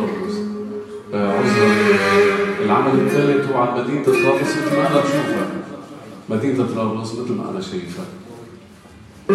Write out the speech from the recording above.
طرابلس. عذرا. العمل الثالث هو عن مدينة طرابلس مثل ما أنا بشوفها. مدينة طرابلس مثل ما أنا شايفها.